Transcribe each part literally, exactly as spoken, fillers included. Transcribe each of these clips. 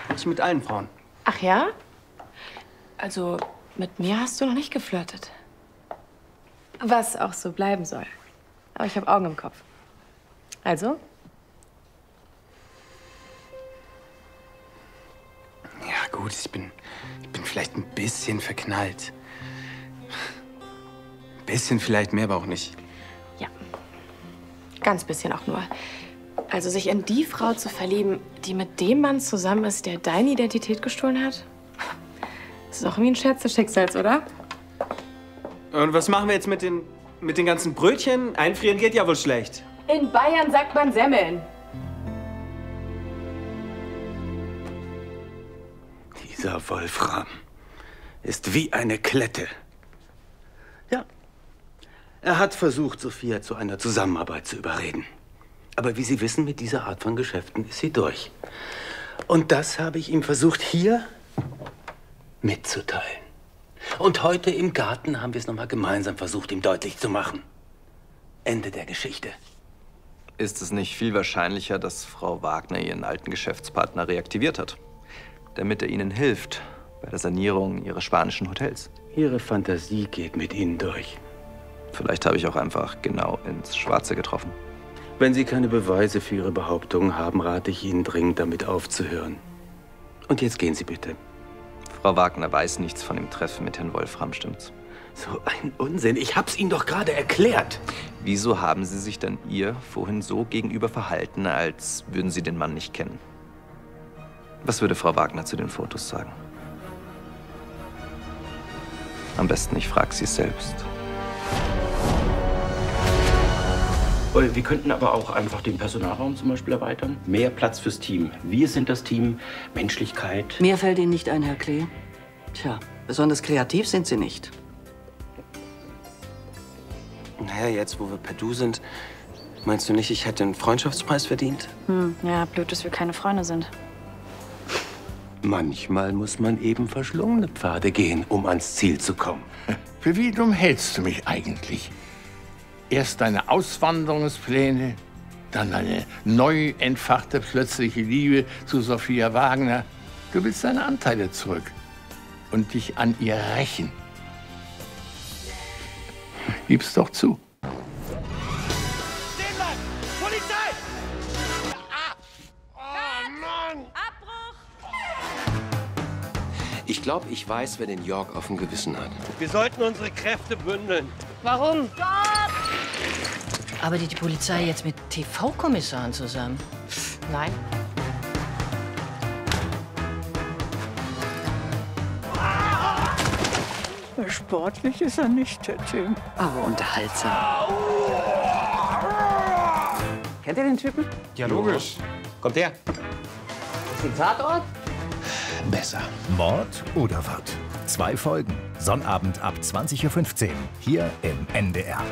Ich mit allen Frauen. Ach ja? Also, mit mir hast du noch nicht geflirtet. Was auch so bleiben soll. Aber ich habe Augen im Kopf. Also? Ja gut, ich bin, ich bin vielleicht ein bisschen verknallt. Ein bisschen vielleicht, mehr aber auch nicht. Ja, ganz bisschen auch nur. Also sich in die Frau zu verlieben, die mit dem Mann zusammen ist, der deine Identität gestohlen hat? Das ist doch wie ein Scherz des Schicksals, oder? Und was machen wir jetzt mit den, mit den ganzen Brötchen? Einfrieren geht ja wohl schlecht. In Bayern sagt man Semmeln. Dieser Wolfram ist wie eine Klette. Ja, er hat versucht, Sophia zu einer Zusammenarbeit zu überreden. Aber wie Sie wissen, mit dieser Art von Geschäften ist sie durch. Und das habe ich ihm versucht, hier mitzuteilen. Und heute im Garten haben wir es nochmal gemeinsam versucht, ihm deutlich zu machen. Ende der Geschichte. Ist es nicht viel wahrscheinlicher, dass Frau Wagner ihren alten Geschäftspartner reaktiviert hat, damit er ihnen hilft bei der Sanierung ihres spanischen Hotels? Ihre Fantasie geht mit Ihnen durch. Vielleicht habe ich auch einfach genau ins Schwarze getroffen. Wenn Sie keine Beweise für Ihre Behauptungen haben, rate ich Ihnen dringend, damit aufzuhören. Und jetzt gehen Sie bitte. Frau Wagner weiß nichts von dem Treffen mit Herrn Wolfram, stimmt's? So ein Unsinn. Ich hab's Ihnen doch gerade erklärt. Wieso haben Sie sich dann ihr vorhin so gegenüber verhalten, als würden Sie den Mann nicht kennen? Was würde Frau Wagner zu den Fotos sagen? Am besten, ich frage Sie selbst. Wir könnten aber auch einfach den Personalraum zum Beispiel erweitern. Mehr Platz fürs Team. Wir sind das Team. Menschlichkeit. Mehr fällt Ihnen nicht ein, Herr Klee? Tja, besonders kreativ sind Sie nicht. Naja, jetzt, wo wir per Du sind, meinst du nicht, ich hätte einen Freundschaftspreis verdient? Hm, ja, blöd, dass wir keine Freunde sind. Manchmal muss man eben verschlungene Pfade gehen, um ans Ziel zu kommen. Für wie dumm hältst du mich eigentlich? Erst deine Auswanderungspläne, dann deine neu entfachte plötzliche Liebe zu Sophia Wagner. Du willst deine Anteile zurück und dich an ihr rächen. Gib's doch zu. Stehen bleiben! Polizei! Ah! Oh Mann! Ich glaube, ich weiß, wer den York auf dem Gewissen hat. Wir sollten unsere Kräfte bündeln. Warum? Arbeitet die Polizei jetzt mit T V-Kommissaren zusammen? Nein. Sportlich ist er nicht, der Tim. Aber unterhaltsam. Kennt ihr den Typen? Ja, logisch. Kommt her. Ist ein Tatort? Besser. Mord oder Wirt? Zwei Folgen. Sonnabend ab zwanzig Uhr fünfzehn. Hier im N D R.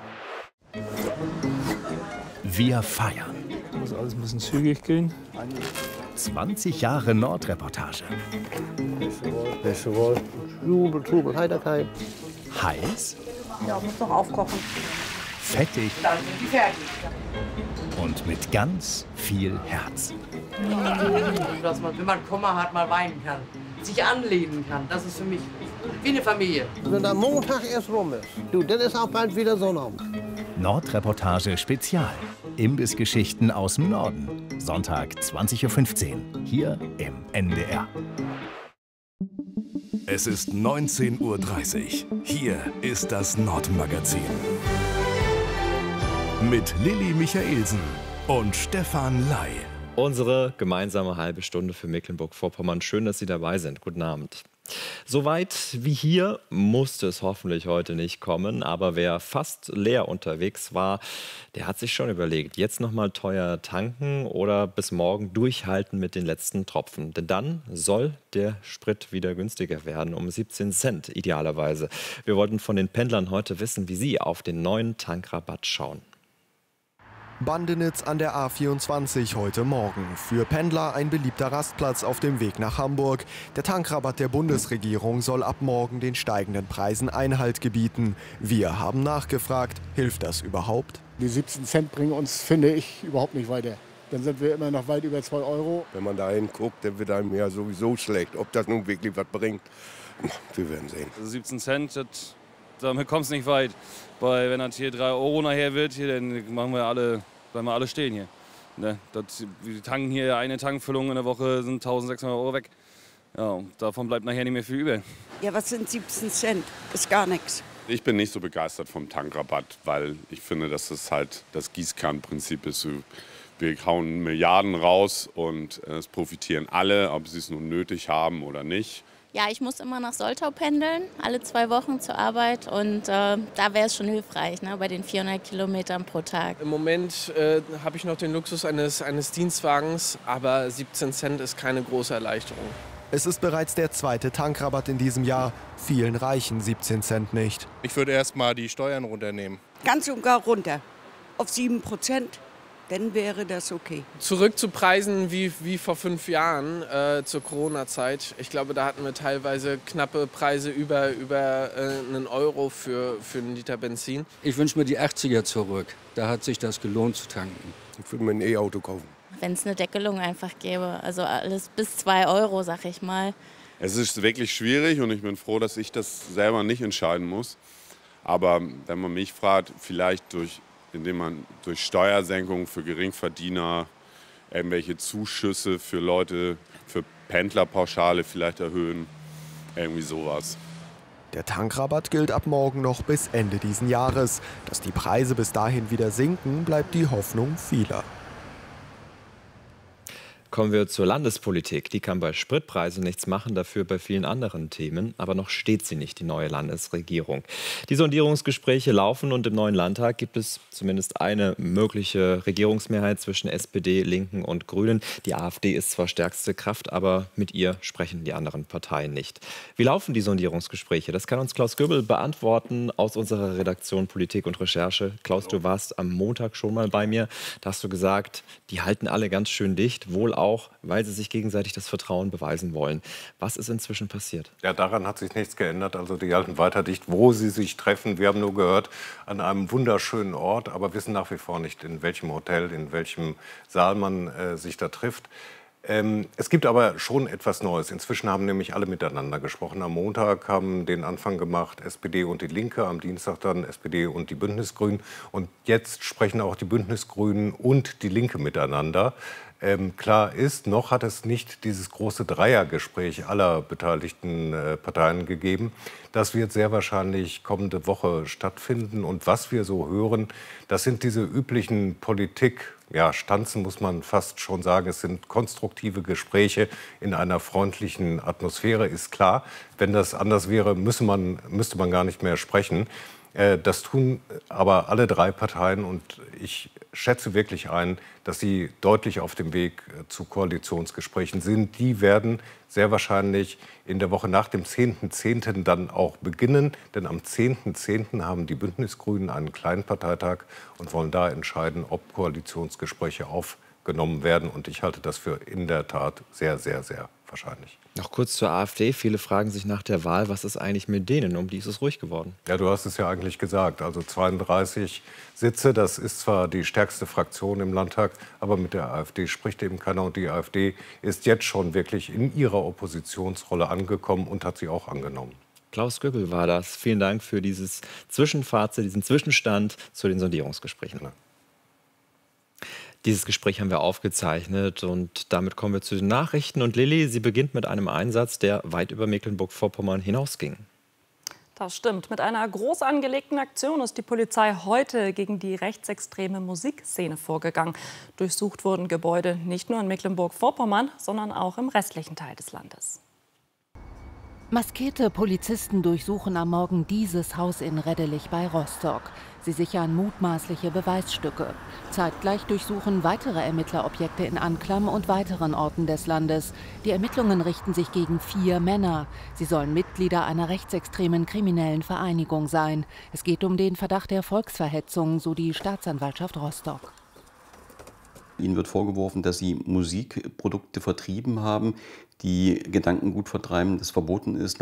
Wir feiern. Muss alles ein bisschen zügig gehen. zwanzig Jahre Nordreportage. Festival, Jubel, Trubel, Heiterkeit. Heiß. Ja, muss noch aufkochen. Fettig. Dann sind die fertig. Und mit ganz viel Herz. Dass man, wenn man Kummer hat, mal weinen kann. Sich anlehnen kann. Das ist für mich wie eine Familie. Wenn der Montag erst rum ist, du, dann ist auch bald wieder Sonnabend. Nordreportage Spezial. Imbissgeschichten aus dem Norden. Sonntag zwanzig Uhr fünfzehn. Hier im N D R. Es ist neunzehn Uhr dreißig. Hier ist das Nordmagazin. Mit Lilly Michaelsen und Stefan Ley. Unsere gemeinsame halbe Stunde für Mecklenburg-Vorpommern. Schön, dass Sie dabei sind. Guten Abend. Soweit wie hier musste es hoffentlich heute nicht kommen, aber wer fast leer unterwegs war, der hat sich schon überlegt, jetzt noch mal teuer tanken oder bis morgen durchhalten mit den letzten Tropfen. Denn dann soll der Sprit wieder günstiger werden, um siebzehn Cent idealerweise. Wir wollten von den Pendlern heute wissen, wie sie auf den neuen Tankrabatt schauen. Bandenitz an der A vierundzwanzig heute Morgen. Für Pendler ein beliebter Rastplatz auf dem Weg nach Hamburg. Der Tankrabatt der Bundesregierung soll ab morgen den steigenden Preisen Einhalt gebieten. Wir haben nachgefragt, hilft das überhaupt? Die siebzehn Cent bringen uns, finde ich, überhaupt nicht weiter. dann sind wir immer noch weit über zwei Euro. Wenn man da hinguckt, dann wird einem ja sowieso schlecht. Ob das nun wirklich was bringt, wir werden sehen. siebzehn Cent, das, damit kommt es nicht weit. Weil wenn das hier drei Euro nachher wird, hier, dann machen wir alle, bleiben wir alle stehen hier. Ne? Das, wir tanken hier eine Tankfüllung in der Woche, sind eintausendsechshundert Euro weg. Ja, davon bleibt nachher nicht mehr viel über. Ja, was sind siebzehn Cent? Ist gar nichts. Ich bin nicht so begeistert vom Tankrabatt, weil ich finde, dass das halt das Gießkannenprinzip ist. Wir hauen Milliarden raus und es profitieren alle, ob sie es nun nötig haben oder nicht. Ja, ich muss immer nach Soltau pendeln, alle zwei Wochen zur Arbeit. Und äh, da wäre es schon hilfreich, ne, bei den vierhundert Kilometern pro Tag. Im Moment äh, habe ich noch den Luxus eines, eines Dienstwagens, aber siebzehn Cent ist keine große Erleichterung. Es ist bereits der zweite Tankrabatt in diesem Jahr. Vielen reichen siebzehn Cent nicht. Ich würde erst mal die Steuern runternehmen. Ganz und gar runter. Auf sieben Prozent. Dann wäre das okay. Zurück zu Preisen wie, wie vor fünf Jahren äh, zur Corona-Zeit. Ich glaube, da hatten wir teilweise knappe Preise über, über äh, einen Euro für, für einen Liter Benzin. Ich wünsche mir die achtziger zurück. Da hat sich das gelohnt zu tanken. Ich würde mir ein E-Auto kaufen. Wenn es eine Deckelung einfach gäbe. Also alles bis zwei Euro, sag ich mal. Es ist wirklich schwierig und ich bin froh, dass ich das selber nicht entscheiden muss. Aber wenn man mich fragt, vielleicht durch, indem man durch Steuersenkungen für Geringverdiener, irgendwelche Zuschüsse für Leute, für Pendlerpauschale vielleicht erhöhen, irgendwie sowas. Der Tankrabatt gilt ab morgen noch bis Ende diesen Jahres. Dass die Preise bis dahin wieder sinken, bleibt die Hoffnung vieler. Kommen wir zur Landespolitik. Die kann bei Spritpreisen nichts machen, dafür bei vielen anderen Themen. Aber noch steht sie nicht, die neue Landesregierung. Die Sondierungsgespräche laufen und im neuen Landtag gibt es zumindest eine mögliche Regierungsmehrheit zwischen S P D, Linken und Grünen. Die AfD ist zwar stärkste Kraft, aber mit ihr sprechen die anderen Parteien nicht. Wie laufen die Sondierungsgespräche? Das kann uns Klaus Göbel beantworten aus unserer Redaktion Politik und Recherche. Klaus, du warst am Montag schon mal bei mir. Da hast du gesagt, die halten alle ganz schön dicht, wohl auch, weil sie sich gegenseitig das Vertrauen beweisen wollen. Was ist inzwischen passiert? Ja, daran hat sich nichts geändert. Also die halten weiter dicht, wo sie sich treffen. Wir haben nur gehört, an einem wunderschönen Ort, aber wissen nach wie vor nicht, in welchem Hotel, in welchem Saal man äh, sich da trifft. Ähm, es gibt aber schon etwas Neues. Inzwischen haben nämlich alle miteinander gesprochen. Am Montag haben den Anfang gemacht S P D und die Linke, am Dienstag dann S P D und die Bündnisgrünen. Und jetzt sprechen auch die Bündnisgrünen und die Linke miteinander. Ähm, klar ist, noch hat es nicht dieses große Dreiergespräch aller beteiligten äh, Parteien gegeben. Das wird sehr wahrscheinlich kommende Woche stattfinden. Und was wir so hören, das sind diese üblichen Politik, ja, Stanzen muss man fast schon sagen. Es sind konstruktive Gespräche in einer freundlichen Atmosphäre, ist klar. Wenn das anders wäre, müsste man, müsste man gar nicht mehr sprechen. Äh, das tun aber alle drei Parteien und ich schätze wirklich ein, dass sie deutlich auf dem Weg zu Koalitionsgesprächen sind. Die werden sehr wahrscheinlich in der Woche nach dem zehnten zehnten dann auch beginnen. Denn am zehnten zehnten haben die Bündnisgrünen einen kleinen Parteitag und wollen da entscheiden, ob Koalitionsgespräche aufgenommen werden. Und ich halte das für in der Tat sehr, sehr, sehr wahrscheinlich. Noch kurz zur AfD. Viele fragen sich nach der Wahl, was ist eigentlich mit denen? Um die ist es ruhig geworden. Ja, du hast es ja eigentlich gesagt. Also zweiunddreißig Sitze, das ist zwar die stärkste Fraktion im Landtag, aber mit der AfD spricht eben keiner. Und die AfD ist jetzt schon wirklich in ihrer Oppositionsrolle angekommen und hat sie auch angenommen. Klaus Göbel war das. Vielen Dank für dieses Zwischenfazit, diesen Zwischenstand zu den Sondierungsgesprächen. Ja. Dieses Gespräch haben wir aufgezeichnet und damit kommen wir zu den Nachrichten. Und Lilly, sie beginnt mit einem Einsatz, der weit über Mecklenburg-Vorpommern hinausging. Das stimmt. Mit einer groß angelegten Aktion ist die Polizei heute gegen die rechtsextreme Musikszene vorgegangen. Durchsucht wurden Gebäude nicht nur in Mecklenburg-Vorpommern, sondern auch im restlichen Teil des Landes. Maskierte Polizisten durchsuchen am Morgen dieses Haus in Reddelich bei Rostock. Sie sichern mutmaßliche Beweisstücke. Zeitgleich durchsuchen weitere Ermittler Objekte in Anklam und weiteren Orten des Landes. Die Ermittlungen richten sich gegen vier Männer. Sie sollen Mitglieder einer rechtsextremen kriminellen Vereinigung sein. Es geht um den Verdacht der Volksverhetzung, so die Staatsanwaltschaft Rostock. Ihnen wird vorgeworfen, dass sie Musikprodukte vertrieben haben, die Gedankengut vertreiben, das verboten ist,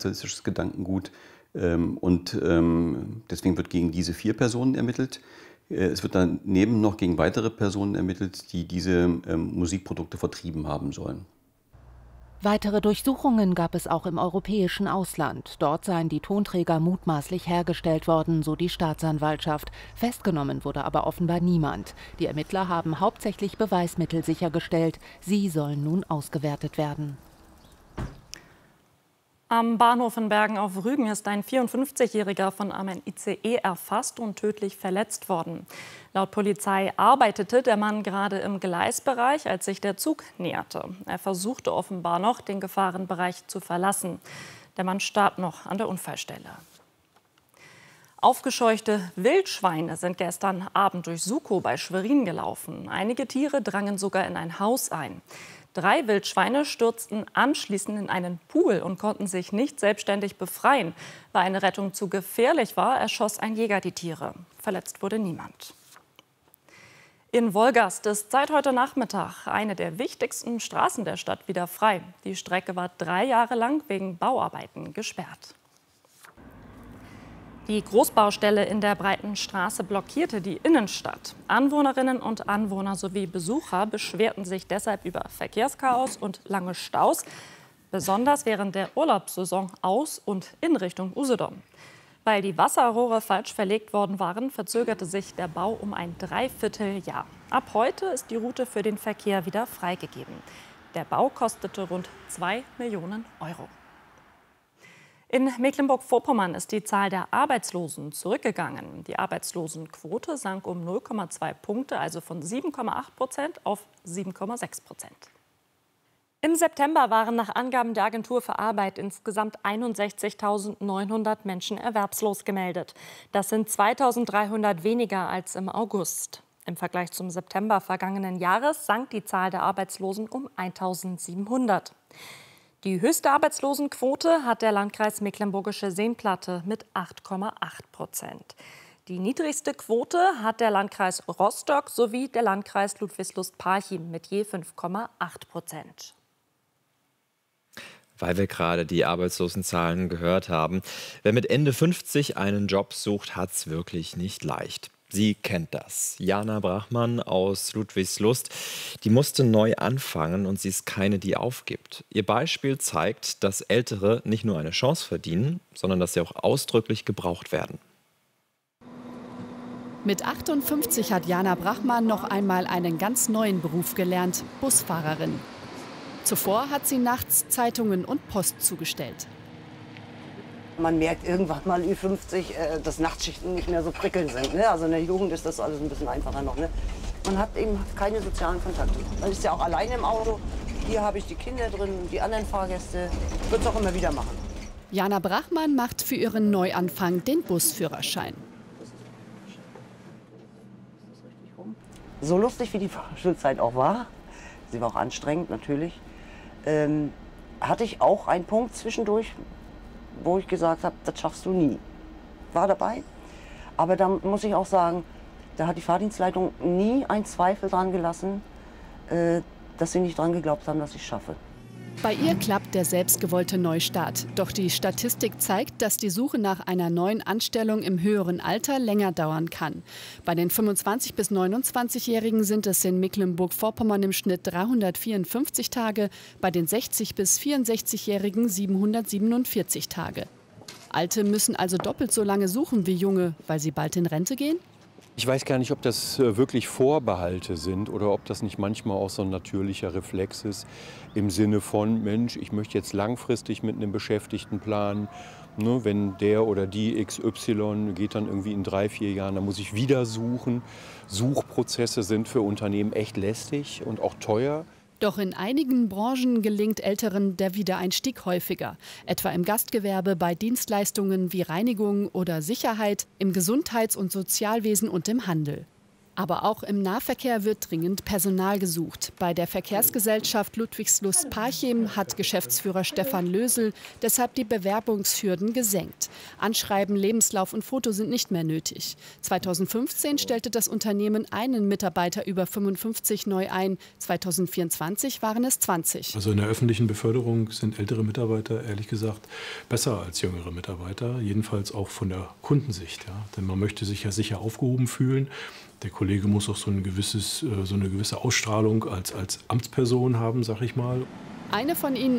nationalsozialistisches Gedankengut. Und deswegen wird gegen diese vier Personen ermittelt. Es wird daneben noch gegen weitere Personen ermittelt, die diese ähm, Musikprodukte vertrieben haben sollen. Weitere Durchsuchungen gab es auch im europäischen Ausland. Dort seien die Tonträger mutmaßlich hergestellt worden, so die Staatsanwaltschaft. Festgenommen wurde aber offenbar niemand. Die Ermittler haben hauptsächlich Beweismittel sichergestellt. Sie sollen nun ausgewertet werden. Am Bahnhof in Bergen auf Rügen ist ein vierundfünfzigjähriger von einem I C E erfasst und tödlich verletzt worden. Laut Polizei arbeitete der Mann gerade im Gleisbereich, als sich der Zug näherte. Er versuchte offenbar noch, den Gefahrenbereich zu verlassen. Der Mann starb noch an der Unfallstelle. Aufgescheuchte Wildschweine sind gestern Abend durch Sukow bei Schwerin gelaufen. Einige Tiere drangen sogar in ein Haus ein. Drei Wildschweine stürzten anschließend in einen Pool und konnten sich nicht selbstständig befreien. Weil eine Rettung zu gefährlich war, erschoss ein Jäger die Tiere. Verletzt wurde niemand. In Wolgast ist seit heute Nachmittag eine der wichtigsten Straßen der Stadt wieder frei. Die Strecke war drei Jahre lang wegen Bauarbeiten gesperrt. Die Großbaustelle in der Breiten Straße blockierte die Innenstadt. Anwohnerinnen und Anwohner sowie Besucher beschwerten sich deshalb über Verkehrschaos und lange Staus, besonders während der Urlaubssaison aus und in Richtung Usedom. Weil die Wasserrohre falsch verlegt worden waren, verzögerte sich der Bau um ein Dreivierteljahr. Ab heute ist die Route für den Verkehr wieder freigegeben. Der Bau kostete rund zwei Millionen Euro. In Mecklenburg-Vorpommern ist die Zahl der Arbeitslosen zurückgegangen. Die Arbeitslosenquote sank um null Komma zwei Punkte, also von sieben Komma acht Prozent auf sieben Komma sechs Prozent. Im September waren nach Angaben der Agentur für Arbeit insgesamt einundsechzigtausendneunhundert Menschen erwerbslos gemeldet. Das sind zweitausenddreihundert weniger als im August. Im Vergleich zum September vergangenen Jahres sank die Zahl der Arbeitslosen um eintausendsiebenhundert. Die höchste Arbeitslosenquote hat der Landkreis Mecklenburgische Seenplatte mit acht Komma acht Prozent. Die niedrigste Quote hat der Landkreis Rostock sowie der Landkreis Ludwigslust-Parchim mit je fünf Komma acht Prozent. Weil wir gerade die Arbeitslosenzahlen gehört haben. Wer mit Ende fünfzig einen Job sucht, hat es wirklich nicht leicht. Sie kennt das. Jana Brachmann aus Ludwigslust, die musste neu anfangen und sie ist keine, die aufgibt. Ihr Beispiel zeigt, dass Ältere nicht nur eine Chance verdienen, sondern dass sie auch ausdrücklich gebraucht werden. Mit achtundfünfzig hat Jana Brachmann noch einmal einen ganz neuen Beruf gelernt, Busfahrerin. Zuvor hat sie nachts Zeitungen und Post zugestellt. Man merkt irgendwann mal Ü fünfzig, äh, dass Nachtschichten nicht mehr so prickelnd sind. Ne? Also in der Jugend ist das alles ein bisschen einfacher noch. Ne? Man hat eben keine sozialen Kontakte. Man ist ja auch alleine im Auto. Hier habe ich die Kinder drin, die anderen Fahrgäste. Ich würde es auch immer wieder machen. Jana Brachmann macht für ihren Neuanfang den Busführerschein. So lustig wie die Fahrschulzeit auch war, sie war auch anstrengend natürlich, ähm, hatte ich auch einen Punkt zwischendurch, wo ich gesagt habe, das schaffst du nie. War dabei. Aber da muss ich auch sagen, da hat die Fahrdienstleitung nie einen Zweifel dran gelassen, äh, dass sie nicht dran geglaubt haben, dass ich es schaffe. Bei ihr klappt der selbstgewollte Neustart. Doch die Statistik zeigt, dass die Suche nach einer neuen Anstellung im höheren Alter länger dauern kann. Bei den fünfundzwanzig- bis neunundzwanzigjährigen sind es in Mecklenburg-Vorpommern im Schnitt dreihundertvierundfünfzig Tage, bei den sechzig- bis vierundsechzigjährigen siebenhundertsiebenundvierzig Tage. Alte müssen also doppelt so lange suchen wie Junge, weil sie bald in Rente gehen? Ich weiß gar nicht, ob das wirklich Vorbehalte sind oder ob das nicht manchmal auch so ein natürlicher Reflex ist im Sinne von, Mensch, ich möchte jetzt langfristig mit einem Beschäftigten planen. Ne, wenn der oder die X Y geht dann irgendwie in drei, vier Jahren, dann muss ich wieder suchen. Suchprozesse sind für Unternehmen echt lästig und auch teuer. Doch in einigen Branchen gelingt Älteren der Wiedereinstieg häufiger. Etwa im Gastgewerbe, bei Dienstleistungen wie Reinigung oder Sicherheit, im Gesundheits- und Sozialwesen und im Handel. Aber auch im Nahverkehr wird dringend Personal gesucht. Bei der Verkehrsgesellschaft Ludwigslust-Parchim hat Geschäftsführer Stefan Lösel deshalb die Bewerbungshürden gesenkt. Anschreiben, Lebenslauf und Foto sind nicht mehr nötig. zweitausendfünfzehn stellte das Unternehmen einen Mitarbeiter über fünfundfünfzig neu ein. zweitausendvierundzwanzig waren es zwanzig. Also in der öffentlichen Beförderung sind ältere Mitarbeiter, ehrlich gesagt, besser als jüngere Mitarbeiter. Jedenfalls auch von der Kundensicht. Ja. Denn man möchte sich ja sicher aufgehoben fühlen. Der Kollege muss auch so, ein gewisses, so eine gewisse Ausstrahlung als, als Amtsperson haben, sag ich mal. Eine von ihnen